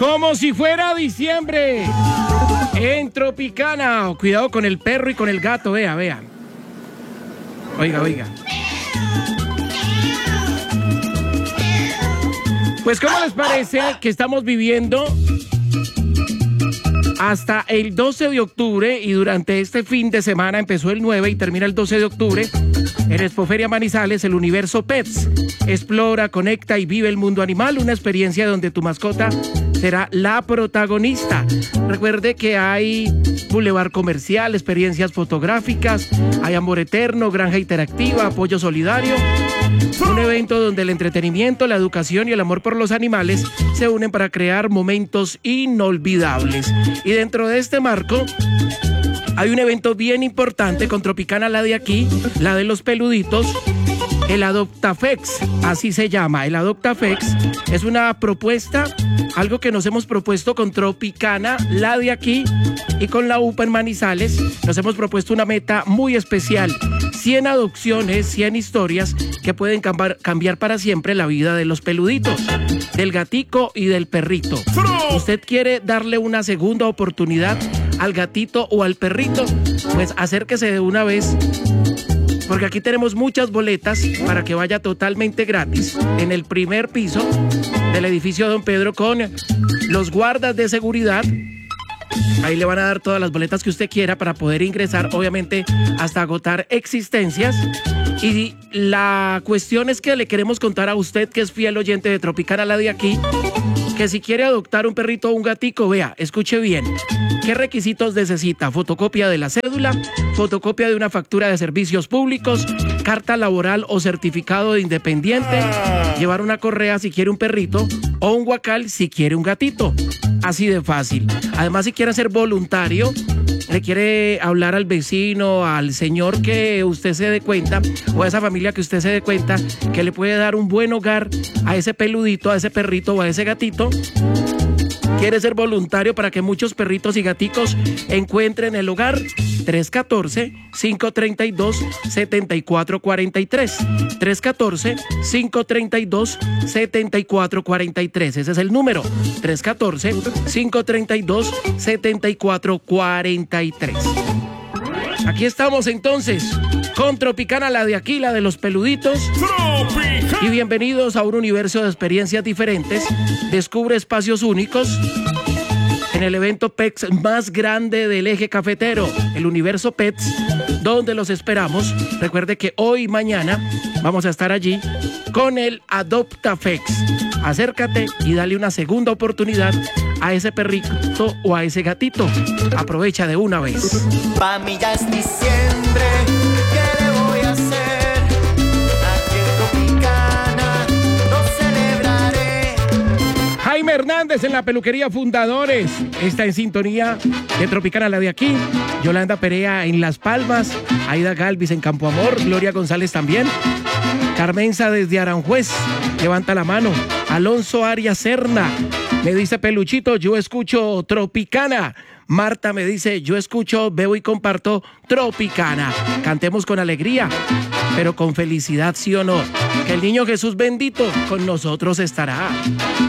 Como si fuera diciembre. En Tropicana. Cuidado con el perro y con el gato, vea. Oiga. Pues, ¿cómo les parece que estamos viviendo hasta el 12 de octubre y durante este fin de semana empezó el 9 y termina el 12 de octubre en Expoferia Manizales, el Universo Pets? Explora, conecta y vive el mundo animal, una experiencia donde tu mascota será la protagonista. Recuerde que hay bulevar comercial, experiencias fotográficas, hay amor eterno, granja interactiva, apoyo solidario. Un evento donde el entretenimiento, la educación y el amor por los animales se unen para crear momentos inolvidables. Y dentro de este marco hay un evento bien importante con Tropicana, la de aquí, la de los peluditos, el AdoptaFex, así se llama. El AdoptaFex es una propuesta, algo que nos hemos propuesto con Tropicana, la de aquí, y con la UPA en Manizales. Nos hemos propuesto una meta muy especial: 100 adopciones, 100 historias que pueden cambiar para siempre la vida de los peluditos, del gatico y del perrito. ¿Usted quiere darle una segunda oportunidad al gatito o al perrito? Pues acérquese de una vez, porque aquí tenemos muchas boletas para que vaya totalmente gratis en el primer piso del edificio Don Pedro con los guardas de seguridad. Ahí le van a dar todas las boletas que usted quiera para poder ingresar, obviamente, hasta agotar existencias. Y la cuestión es que le queremos contar a usted, que es fiel oyente de Tropicana, la de aquí, que si quiere adoptar un perrito o un gatico, vea, escuche bien. ¿Qué requisitos necesita? Fotocopia de la cédula, fotocopia de una factura de servicios públicos, carta laboral o certificado de independiente, llevar una correa si quiere un perrito o un guacal si quiere un gatito. Así de fácil. Además, si quiere ser voluntario, le quiere hablar al vecino, al señor que usted se dé cuenta, o a esa familia que usted se dé cuenta que le puede dar un buen hogar a ese peludito, a ese perrito o a ese gatito. ¿Quiere ser voluntario para que muchos perritos y gaticos encuentren el hogar? 314-532-7443. 314-532-7443. Ese es el número. 314-532-7443. Aquí estamos entonces con Tropicana, la de aquí, la de los peluditos. Y bienvenidos a un universo de experiencias diferentes. Descubre espacios únicos en el evento Pets más grande del eje cafetero, el Universo Pets, donde los esperamos. Recuerde que hoy y mañana vamos a estar allí con el AdoptaFex. Acércate y dale una segunda oportunidad a ese perrito o a ese gatito. Aprovecha de una vez. Pa' mí ya es diciembre, ¿qué le voy a hacer? Aquí en Tropicana lo celebraré. Jaime Hernández en la peluquería Fundadores está en sintonía de Tropicana, la de aquí. Yolanda Perea en Las Palmas, Aida Galvis en Campo Amor, Gloria González también. Carmenza desde Aranjuez, levanta la mano. Alonso Arias Serna me dice: Peluchito, yo escucho Tropicana. Marta me dice: yo escucho, veo y comparto Tropicana. Cantemos con alegría, pero con felicidad, ¿sí o no? Que el niño Jesús bendito con nosotros estará.